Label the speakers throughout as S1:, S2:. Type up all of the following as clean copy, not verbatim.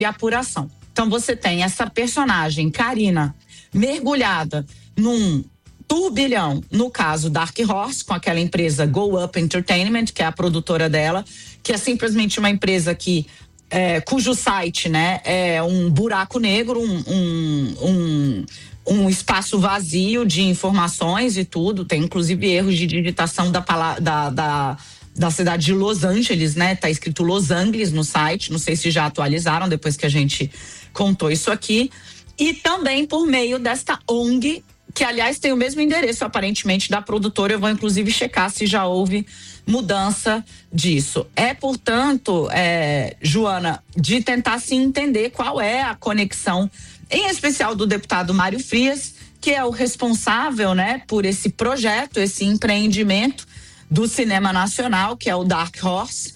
S1: e apuração. Então você tem essa personagem, Karina, mergulhada num turbilhão, no caso Dark Horse, com aquela empresa Go Up Entertainment, que é a produtora dela, que é simplesmente uma empresa que cujo site, né, é um buraco negro, um espaço vazio de informações e tudo. Tem inclusive erros de digitação da cidade de Los Angeles, né? Tá escrito Los Angeles no site. Não sei se já atualizaram depois que a gente contou isso aqui. E também por meio desta ONG, que aliás tem o mesmo endereço aparentemente da produtora. Eu vou inclusive checar se já houve mudança disso. Portanto, Joana, de tentar se entender qual é a conexão, em especial do deputado Mário Frias, que é o responsável, né, por esse projeto, esse empreendimento do cinema nacional, que é o Dark Horse,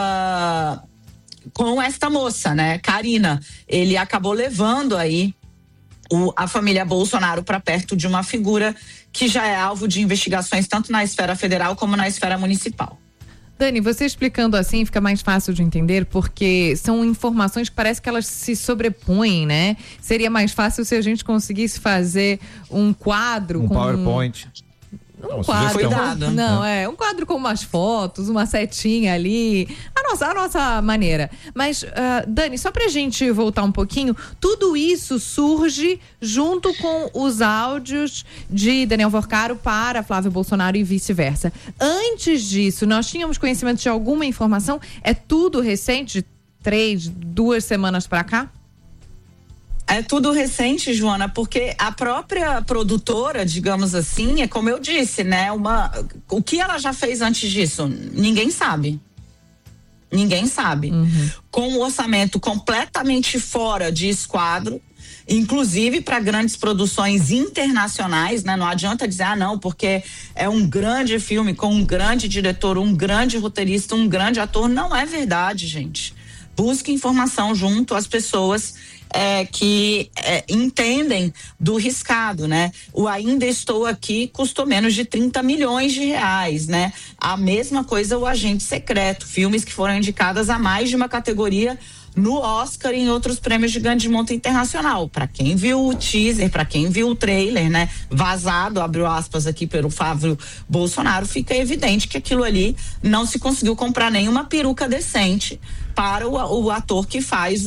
S1: com esta moça, né, Karina. Ele acabou levando aí a família Bolsonaro para perto de uma figura que já é alvo de investigações tanto na esfera federal como na esfera municipal.
S2: Dani, você explicando assim fica mais fácil de entender, porque são informações que parece que elas se sobrepõem, né? Seria mais fácil se a gente conseguisse fazer um quadro com
S3: PowerPoint.
S2: Um quadro.
S1: Cuidado.
S2: Não, um quadro com umas fotos, uma setinha ali, a nossa maneira. Mas, Dani, só pra gente voltar um pouquinho, tudo isso surge junto com os áudios de Daniel Vorcaro para Flávio Bolsonaro e vice-versa. Antes disso, nós tínhamos conhecimento de alguma informação? É tudo recente, de 2 semanas pra cá?
S1: É tudo recente, Joana, porque a própria produtora, digamos assim, é como eu disse, né? O que ela já fez antes disso? Ninguém sabe. Ninguém sabe.
S2: Uhum.
S1: Com um orçamento completamente fora de esquadro, inclusive para grandes produções internacionais, né? Não adianta dizer, não, porque é um grande filme com um grande diretor, um grande roteirista, um grande ator. Não é verdade, gente. Busque informação junto às pessoas que entendem do riscado, né? O Ainda Estou Aqui custou menos de 30 milhões de reais, né? A mesma coisa o Agente Secreto, filmes que foram indicadas a mais de uma categoria no Oscar e em outros prêmios de grande monta internacional. Para quem viu o teaser, para quem viu o trailer, né, vazado, abriu aspas aqui pelo Flávio Bolsonaro, fica evidente que aquilo ali não se conseguiu comprar nenhuma peruca decente para o ator que faz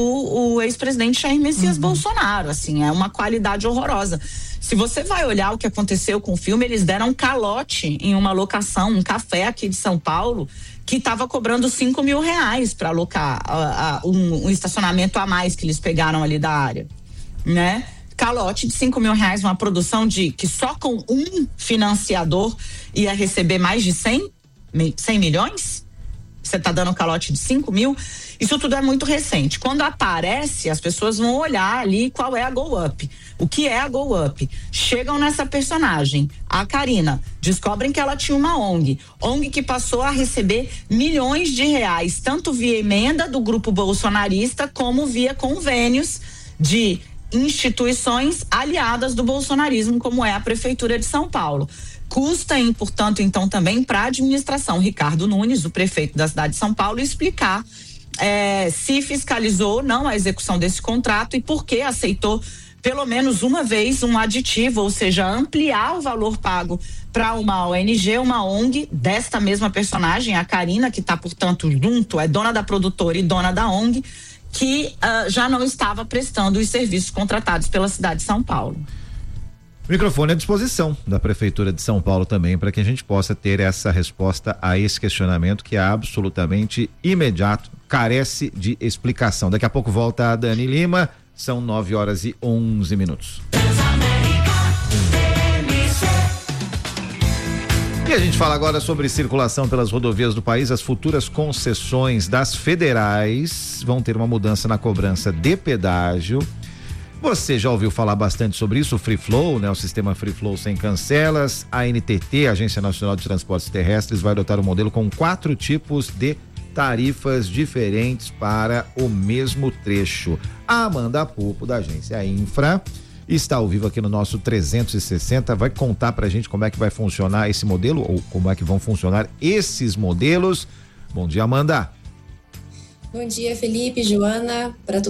S1: o ex-presidente Jair Messias Bolsonaro. Assim, é uma qualidade horrorosa. Se você vai olhar o que aconteceu com o filme, eles deram calote em uma locação, um café aqui de São Paulo, que estava cobrando R$5 mil para alocar um estacionamento a mais que eles pegaram ali da área, né? Calote de R$5 mil, uma produção que só com um financiador ia receber mais de 100 milhões? Você está dando um calote de 5 mil? Isso tudo é muito recente. Quando aparece, as pessoas vão olhar ali qual é a Go Up. O que é a Go Up? Chegam nessa personagem, a Karina, descobrem que ela tinha uma ONG que passou a receber milhões de reais, tanto via emenda do grupo bolsonarista, como via convênios de instituições aliadas do bolsonarismo, como é a Prefeitura de São Paulo. Custa, portanto, então, também para a administração Ricardo Nunes, o prefeito da cidade de São Paulo, explicar se fiscalizou ou não a execução desse contrato e por que aceitou pelo menos uma vez um aditivo, ou seja, ampliar o valor pago para uma ONG, uma ONG desta mesma personagem, a Karina, que está, portanto, junto, é dona da produtora e dona da ONG, que já não estava prestando os serviços contratados pela cidade de São Paulo.
S3: Microfone à disposição da Prefeitura de São Paulo também, para que a gente possa ter essa resposta a esse questionamento que é absolutamente imediato, carece de explicação. Daqui a pouco volta a Dani Lima, são 9h11. E a gente fala agora sobre circulação pelas rodovias do país. As futuras concessões das federais vão ter uma mudança na cobrança de pedágio. Você já ouviu falar bastante sobre isso, o Free Flow, né? O sistema Free Flow sem cancelas. A ANTT, Agência Nacional de Transportes Terrestres, vai adotar um modelo com 4 tipos de tarifas diferentes para o mesmo trecho. A Amanda Pupo, da agência Infra, está ao vivo aqui no nosso 360, vai contar pra gente como é que vai funcionar esse modelo, ou como é que vão funcionar esses modelos. Bom dia, Amanda.
S4: Bom dia, Felipe, Joana, para